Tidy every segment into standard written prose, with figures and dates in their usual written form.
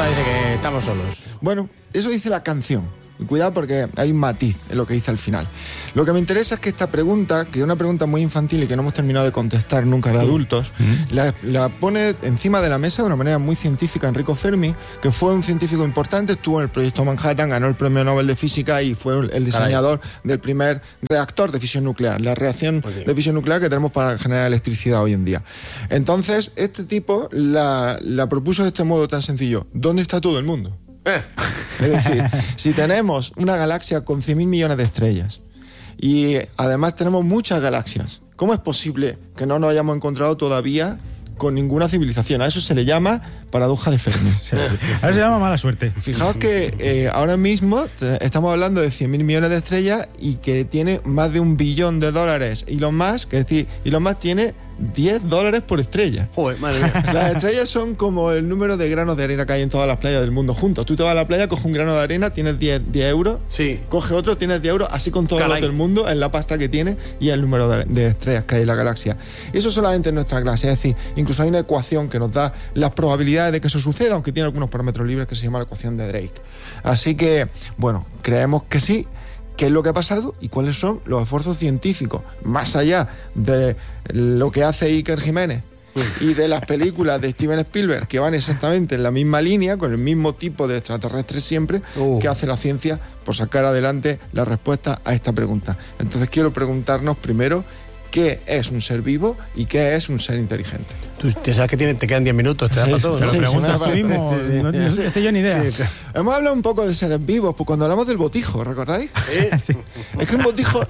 parece que estamos solos. Bueno, eso dice la canción. Y cuidado porque hay un matiz en lo que dice al final. Lo que me interesa es que esta pregunta, que es una pregunta muy infantil y que no hemos terminado de contestar nunca de adultos, la pone encima de la mesa de una manera muy científica Enrico Fermi, que fue un científico importante, estuvo en el proyecto Manhattan, ganó el premio Nobel de Física y fue el diseñador del primer reactor de fisión nuclear, la reacción de fisión nuclear que tenemos para generar electricidad hoy en día. Entonces, este tipo la propuso de este modo tan sencillo: ¿dónde está todo el mundo? Es decir, si tenemos una galaxia con 100.000 millones de estrellas y además tenemos muchas galaxias, ¿cómo es posible que no nos hayamos encontrado todavía con ninguna civilización? A eso se le llama paradoja de Fermi. A eso se llama mala suerte. Fijaos que ahora mismo estamos hablando de 100.000 millones de estrellas y que tiene más de $1 billón Elon Musk, es decir, Elon Musk tiene $10 por estrella. Joder, madre mía. Las estrellas son como el número de granos de arena que hay en todas las playas del mundo juntos. Tú te vas a la playa, coges un grano de arena, tienes 10 euros. Sí. Coge otro, tienes 10 euros, así con todo lo del mundo, en la pasta que tiene y el número de estrellas que hay en la galaxia. Y eso solamente en nuestra galaxia. Es decir, incluso hay una ecuación que nos da las probabilidades de que eso suceda, aunque tiene algunos parámetros libres, que se llama la ecuación de Drake. Así que, bueno, creemos que sí. ¿Qué es lo que ha pasado y cuáles son los esfuerzos científicos, más allá de lo que hace Iker Jiménez y de las películas de Steven Spielberg, que van exactamente en la misma línea, con el mismo tipo de extraterrestres siempre, que hace la ciencia por sacar adelante la respuesta a esta pregunta? Entonces quiero preguntarnos primero qué es un ser vivo y qué es un ser inteligente. Tú te sabes que te quedan 10 minutos, te da para todo. Te lo preguntas tú mismo. No yo ni idea. Sí. Hemos hablado un poco de seres vivos, pues cuando hablamos del botijo, ¿recordáis? Sí. Es que un botijo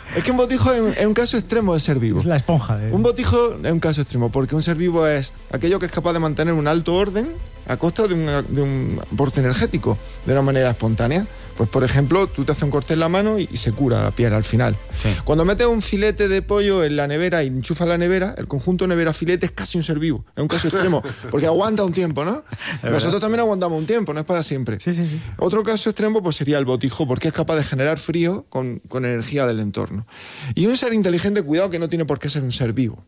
es un caso extremo de ser vivo. Es la esponja. Un botijo es un caso extremo, porque un ser vivo es aquello que es capaz de mantener un alto orden a costa de un aporte energético, de una manera espontánea. Pues, por ejemplo, tú te haces un corte en la mano y se cura la piel al final. Sí. Cuando metes un filete de pollo en la nevera y enchufas la nevera, el conjunto nevera-filete es casi un ser vivo. Es un caso extremo, porque aguanta un tiempo, ¿no? Nosotros también aguantamos un tiempo, no es para siempre. Sí. Otro caso extremo pues sería el botijo, porque es capaz de generar frío con energía del entorno. Y un ser inteligente, cuidado que no tiene por qué ser un ser vivo.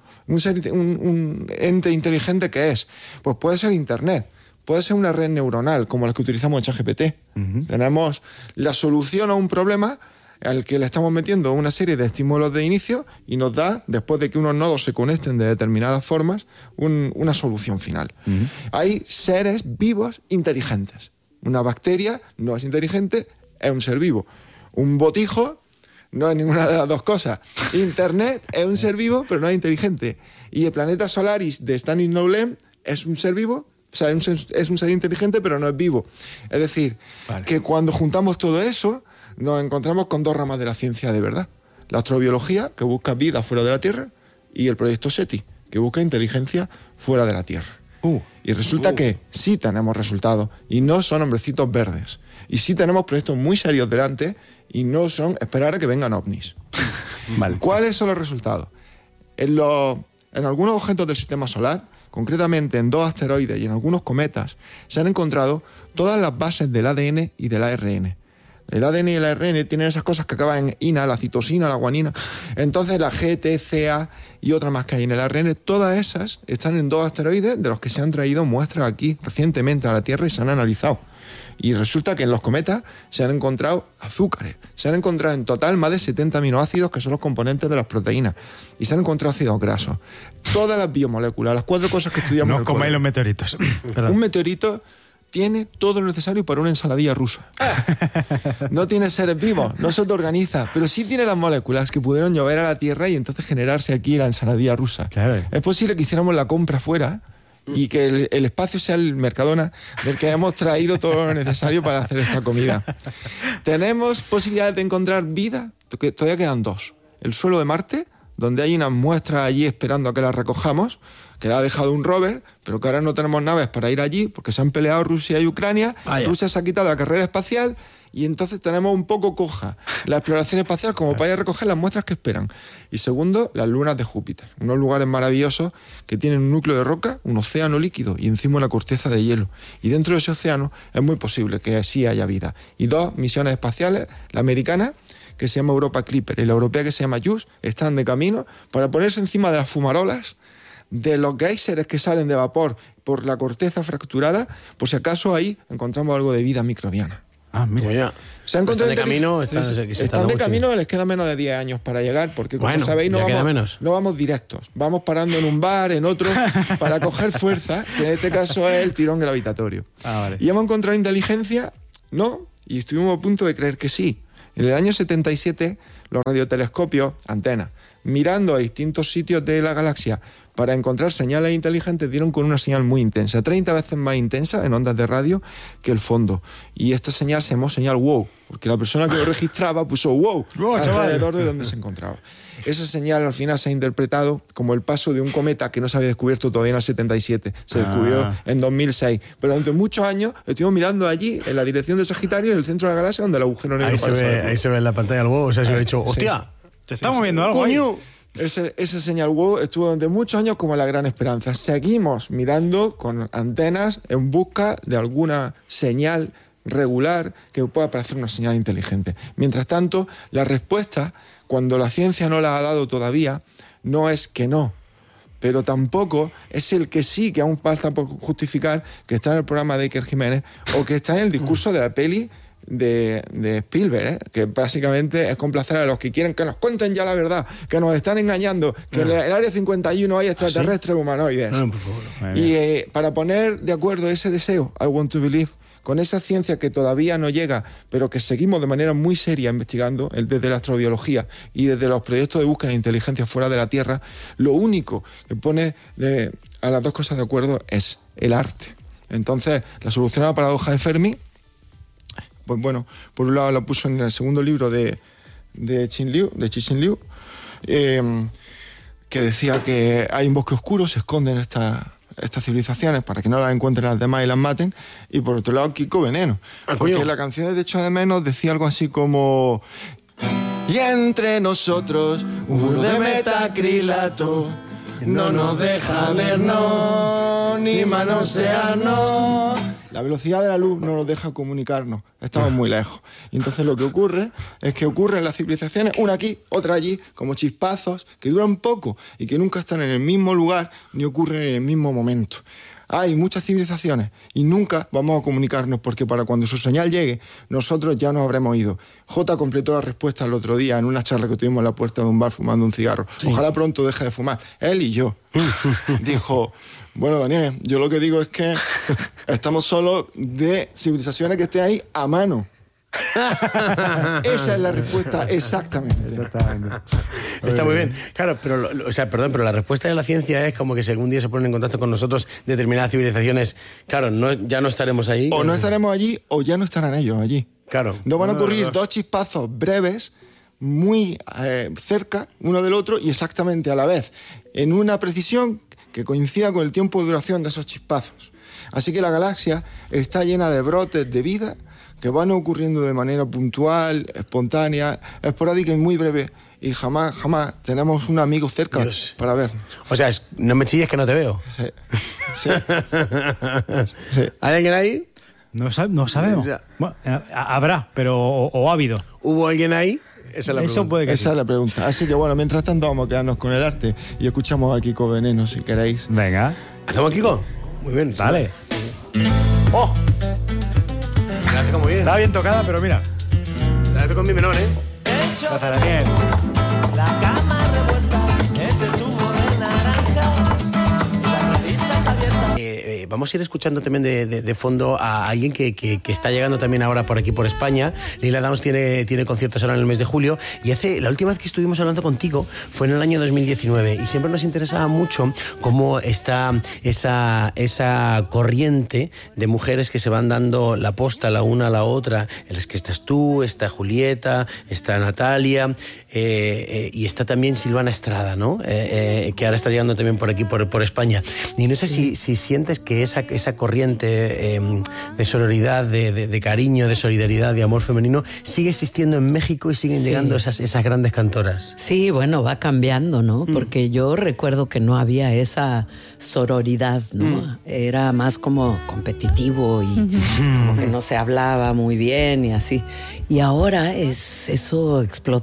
Un ente inteligente, ¿qué es? Pues puede ser Internet, puede ser una red neuronal como la que utilizamos en ChatGPT. Tenemos la solución a un problema al que le estamos metiendo una serie de estímulos de inicio y nos da, después de que unos nodos se conecten de determinadas formas, una solución final. Hay seres vivos inteligentes. Una bacteria no es inteligente, es un ser vivo. Un botijo no es ninguna de las dos cosas. Internet es un ser vivo, pero no es inteligente. Y el planeta Solaris de Stanisław Lem es un ser vivo, o sea, es un ser inteligente, pero no es vivo. Es decir, que cuando juntamos todo eso, nos encontramos con dos ramas de la ciencia de verdad. La astrobiología, que busca vida fuera de la Tierra, y el proyecto SETI, que busca inteligencia fuera de la Tierra. Y resulta que sí tenemos resultados, y no son hombrecitos verdes. Y sí tenemos proyectos muy serios delante, y no son esperar a que vengan ovnis. Vale. ¿Cuáles son los resultados? En algunos objetos del sistema solar, concretamente en 2 asteroides y en algunos cometas, se han encontrado todas las bases del ADN y del ARN. El ADN y el ARN tienen esas cosas que acaban en ina, la citosina, la guanina. Entonces la GTCA y otra más que hay en el ARN, todas esas están en 2 asteroides de los que se han traído muestras aquí recientemente a la Tierra y se han analizado. Y resulta que en los cometas se han encontrado azúcares, se han encontrado en total más de 70 aminoácidos que son los componentes de las proteínas, y se han encontrado ácidos grasos. Todas las biomoléculas, las 4 cosas que estudiamos. No comáis los meteoritos. Un meteorito tiene todo lo necesario para una ensaladilla rusa. No tiene seres vivos, no se autoorganiza, pero sí tiene las moléculas que pudieron llover a la Tierra y entonces generarse aquí la ensaladilla rusa. Claro. Es posible que hiciéramos la compra fuera y que el espacio sea el Mercadona del que hemos traído todo lo necesario para hacer esta comida. ¿Tenemos posibilidades de encontrar vida? Todavía quedan 2. El suelo de Marte, donde hay unas muestras allí esperando a que las recojamos, que la ha dejado un rover, pero que ahora no tenemos naves para ir allí porque se han peleado Rusia y Ucrania. Rusia se ha quitado la carrera espacial y entonces tenemos un poco coja la exploración espacial como para ir a recoger las muestras que esperan. Y segundo, las lunas de Júpiter, unos lugares maravillosos que tienen un núcleo de roca, un océano líquido y encima una corteza de hielo. Y dentro de ese océano es muy posible que sí haya vida. Y 2 misiones espaciales, la americana, que se llama Europa Clipper, y la europea, que se llama JUICE, están de camino para ponerse encima de las fumarolas de los géiseres que salen de vapor por la corteza fracturada, por si acaso ahí encontramos algo de vida microbiana. Ah, mira. Como ya. Se han encontrado Están de camino, están de camino, les queda menos de 10 años para llegar, porque como Bueno, sabéis no ya queda menos. vamos directos, vamos parando en un bar, en otro, para coger fuerza, que en este caso es el tirón gravitatorio. Vale. ¿Y hemos encontrado inteligencia? No, y estuvimos a punto de creer que sí. En el año 77, los radiotelescopios, antenas, mirando a distintos sitios de la galaxia para encontrar señales inteligentes, dieron con una señal muy intensa, 30 veces más intensa en ondas de radio que el fondo. Y esta señal se llamó señal wow, porque la persona que lo registraba puso wow alrededor de donde se encontraba. Esa señal al final se ha interpretado como el paso de un cometa que no se había descubierto todavía en el 77. Se descubrió en 2006. Pero durante muchos años estuvimos mirando allí, en la dirección de Sagitario, en el centro de la galaxia, donde el agujero negro Ahí se ve en la pantalla el huevo. O sea, se ha dicho, ¡hostia! Se está moviendo algo ahí. ¡Coño! Esa señal wow estuvo durante muchos años como la gran esperanza. Seguimos mirando con antenas en busca de alguna señal regular que pueda parecer una señal inteligente. Mientras tanto, la respuesta, cuando la ciencia no la ha dado todavía, no es que no, pero tampoco es el que sí, que aún falta por justificar, que está en el programa de Iker Jiménez o que está en el discurso de la peli de Spielberg, que básicamente es complacer a los que quieren que nos cuenten ya la verdad, que nos están engañando, que en el Área 51 hay extraterrestres humanoides. Por favor. Y para poner de acuerdo ese deseo, I want to believe, con esa ciencia que todavía no llega, pero que seguimos de manera muy seria investigando, desde la astrobiología y desde los proyectos de búsqueda de inteligencia fuera de la Tierra, lo único que pone a las dos cosas de acuerdo es el arte. Entonces, la solución a la paradoja de Fermi, pues bueno, por un lado la puso en el segundo libro de Cixin Liu, que decía que hay un bosque oscuro, se esconden estas civilizaciones para que no las encuentren las demás y las maten, y por otro lado Kiko Veneno, porque la canción de Echo de Menos decía algo así como: y entre nosotros un muro de metacrilato no nos deja vernos ni manosearnos. La velocidad de la luz no nos deja comunicarnos, estamos muy lejos. Y entonces lo que ocurre es que ocurren las civilizaciones, una aquí, otra allí, como chispazos que duran poco y que nunca están en el mismo lugar ni ocurren en el mismo momento. Hay muchas civilizaciones y nunca vamos a comunicarnos, porque para cuando su señal llegue, nosotros ya nos habremos ido. Jota completó la respuesta el otro día en una charla que tuvimos en la puerta de un bar fumando un cigarro. Sí. Ojalá pronto deje de fumar. Él y yo. Dijo: bueno, Daniel, yo lo que digo es que estamos solos de civilizaciones que estén ahí a mano. Esa es la respuesta exactamente. Está muy bien. Claro, pero pero la respuesta de la ciencia es como que si algún día se ponen en contacto con nosotros determinadas civilizaciones, claro, ya no estaremos ahí. O no estaremos allí o ya no estarán ellos allí. Claro. No van a ocurrir dos chispazos breves muy cerca uno del otro y exactamente a la vez, en una precisión que coincida con el tiempo de duración de esos chispazos. Así que la galaxia está llena de brotes de vida que van ocurriendo de manera puntual, espontánea, esporádica y muy breve, y jamás tenemos un amigo cerca para vernos. O sea, no me chilles que no te veo. Sí. Sí. ¿Hay alguien ahí? No sabemos. Bueno, habrá, pero o ha habido. ¿Hubo alguien ahí? Esa es la pregunta. Así que bueno, mientras tanto vamos a quedarnos con el arte y escuchamos a Kiko Veneno, si queréis. Venga. ¿Hacemos Kiko? Muy bien. Dale. ¡Oh! La toco muy bien. Está bien tocada, pero mira. La toco con mi menor, ¿eh? Gracias, Daniel. La cama revuelta, ese zumo de naranja, las revistas abiertas. Vamos a ir escuchando también de fondo a alguien que está llegando también ahora por aquí, por España. Lila Downs tiene conciertos ahora en el mes de julio, y la última vez que estuvimos hablando contigo fue en el año 2019, y siempre nos interesaba mucho cómo está esa corriente de mujeres que se van dando la posta la una a la otra, en las que estás tú, está Julieta, está Natalia, y está también Silvana Estrada, ¿no? Que ahora está llegando también por aquí, por España. Y no sé si sientes que esa corriente de sororidad, de cariño, de solidaridad, de amor femenino sigue existiendo en México y siguen llegando esas grandes cantoras. Sí, bueno, va cambiando, ¿no? Porque yo recuerdo que no había esa sororidad, ¿no? Era más como competitivo y como que no se hablaba muy bien y así. Y ahora eso explotó.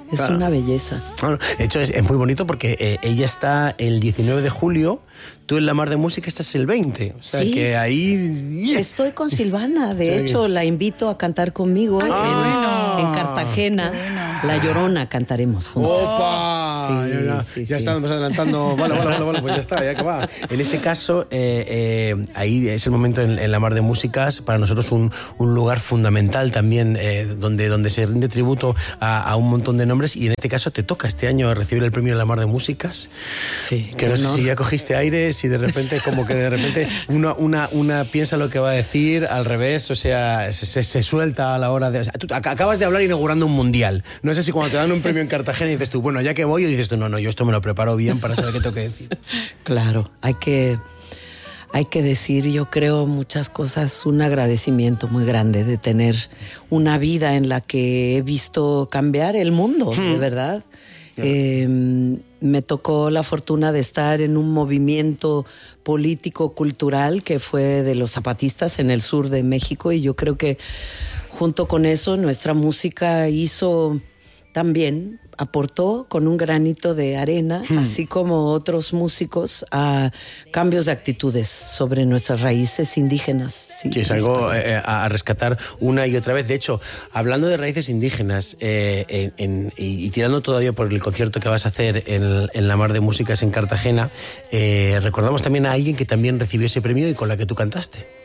Es una belleza. Bueno, de hecho, es muy bonito porque ella está el 19 de julio, tú en La Mar de Música estás el 20. O sea, Sí. que ahí... Estoy con Silvana, de hecho, la invito a cantar conmigo en Cartagena. La Llorona cantaremos juntos. ¡Opa! Sí, ya sí. estamos adelantando. Vale, pues ya está, ya que va. En este caso, ahí es el momento en La Mar de Músicas, para nosotros un lugar fundamental también, donde se rinde tributo a un montón de nombres, y en este caso te toca este año recibir el premio de La Mar de Músicas. Sí, Que no sé si ya cogiste aire, si de repente, como que de repente una piensa lo que va a decir, al revés, o sea, se suelta a la hora de... O sea, tú acabas de hablar inaugurando un mundial. No sé si cuando te dan un premio en Cartagena y dices tú, bueno, ya que voy, y dices tú, no, yo esto me lo preparo bien para saber qué tengo que decir. Claro, hay que decir, yo creo, muchas cosas, un agradecimiento muy grande de tener una vida en la que he visto cambiar el mundo, de verdad. Me tocó la fortuna de estar en un movimiento político-cultural que fue de los zapatistas en el sur de México, y yo creo que junto con eso nuestra música hizo también, aportó con un granito de arena, así como otros músicos, a cambios de actitudes sobre nuestras raíces indígenas. Sí, Que es algo a rescatar una y otra vez. De hecho, hablando de raíces indígenas y tirando todavía por el concierto que vas a hacer en La Mar de Músicas en Cartagena, recordamos también a alguien que también recibió ese premio y con la que tú cantaste.